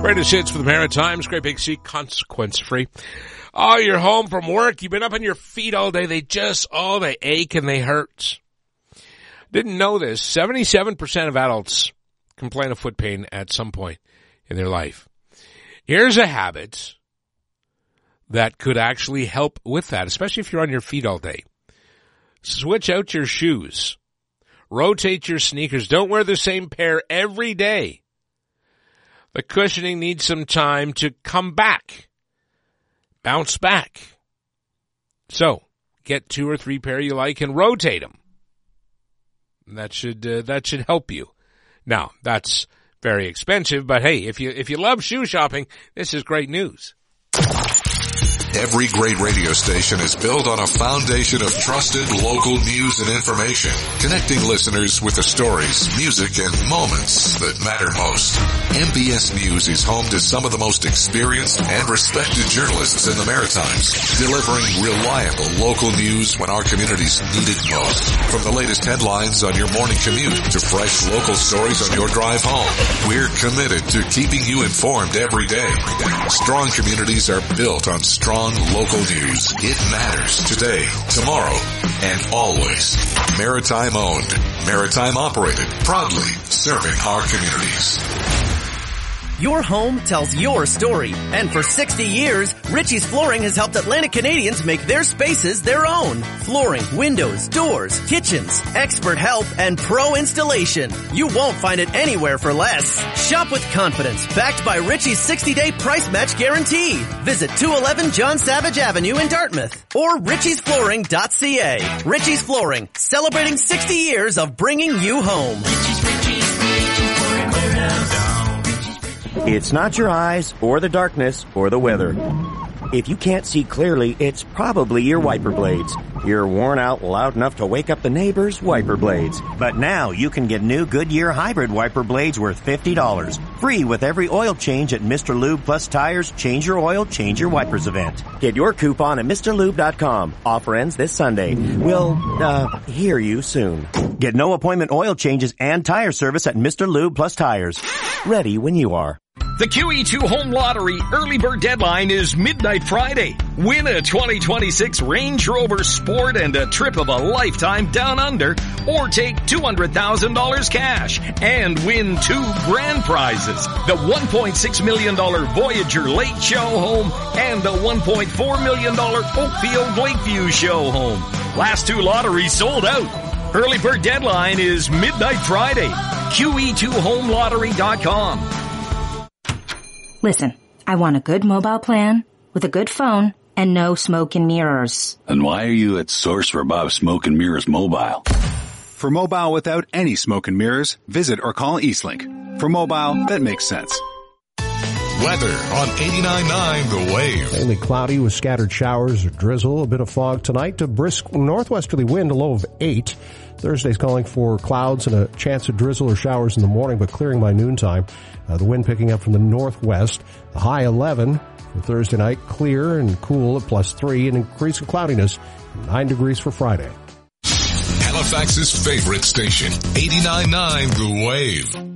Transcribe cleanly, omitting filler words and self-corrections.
Greatest hits for the Maritimes. Great Big Sea, consequence-free. Oh, you're home from work. You've been up on your feet all day. They ache and they hurt. Didn't know this. 77% of adults complain of foot pain at some point in their life. Here's a habit that could actually help with that, especially if you're on your feet all day. Switch out your shoes. Rotate your sneakers. Don't wear the same pair every day. The cushioning needs some time to come back. Bounce back. So, get 2 or 3 pair you like and rotate them. That should help you. Now, that's very expensive, but hey, if you love shoe shopping, this is great news. Every great radio station is built on a foundation of trusted local news and information, connecting listeners with the stories, music, and moments that matter most. MBS News is home to some of the most experienced and respected journalists in the Maritimes, delivering reliable local news when our communities need it most. From the latest headlines on your morning commute to fresh local stories on your drive home, we're committed to keeping you informed every day. Strong communities are built on strong local news. It matters today, tomorrow, and always. Maritime owned, maritime operated, proudly serving our communities. Your home tells your story. And for 60 years, Ritchie's Flooring has helped Atlantic Canadians make their spaces their own. Flooring, windows, doors, kitchens, expert help, and pro installation. You won't find it anywhere for less. Shop with confidence, backed by Ritchie's 60-day price match guarantee. Visit 211 John Savage Avenue in Dartmouth or ritchiesflooring.ca. Ritchie's Flooring, celebrating 60 years of bringing you home. It's not your eyes, or the darkness, or the weather. If you can't see clearly, it's probably your wiper blades. You're worn out loud enough to wake up the neighbors' wiper blades. But now you can get new Goodyear hybrid wiper blades worth $50. Free with every oil change at Mr. Lube Plus Tires Change Your Oil, Change Your Wipers event. Get your coupon at MrLube.com. Offer ends this Sunday. We'll, hear you soon. Get no appointment oil changes and tire service at Mr. Lube Plus Tires. Ready when you are. The QE2 Home Lottery early bird deadline is midnight Friday. Win a 2026 Range Rover Sport and a trip of a lifetime down under, or take $200,000 cash and win 2 grand prizes. The $1.6 million Voyager Lake Show Home and the $1.4 million Oakfield Lakeview Show Home. Last 2 lotteries sold out. Early bird deadline is midnight Friday. QE2HomeLottery.com. Listen, I want a good mobile plan with a good phone and no smoke and mirrors. And why are you at Source for Bob Smoke and Mirrors Mobile? For mobile without any smoke and mirrors, visit or call Eastlink. For mobile that makes sense. Weather on 89.9 The Wave. Mainly cloudy with scattered showers or drizzle, a bit of fog tonight, a brisk northwesterly wind, a low of 8. Thursday's calling for clouds and a chance of drizzle or showers in the morning, but clearing by noontime. The wind picking up from the northwest. The high 11 for Thursday night, clear and cool at +3, and increasing cloudiness, 9 degrees for Friday. Halifax's favorite station, 89.9 The Wave.